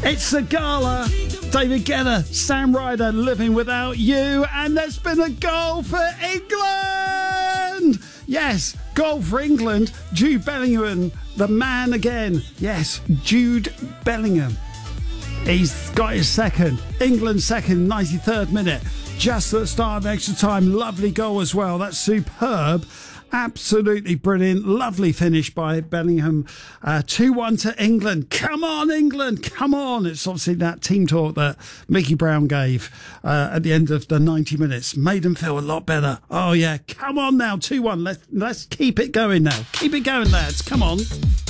It's the gala. David Guetta, Sam Ryder, Living Without You. And there's been a goal for England. Yes, goal for England. Jude Bellingham, the man again. Yes, Jude Bellingham. He's got his second. England second, 93rd minute. Just at the start of extra time. Lovely goal as well. That's superb. Absolutely brilliant. Lovely finish by Bellingham. 2-1 to England. Come on, England. Come on. It's obviously that team talk that Mickey Brown gave at the end of the 90 minutes. Made them feel a lot better. Oh, yeah. Come on now. 2-1. Let's keep it going now. Keep it going, lads. Come on.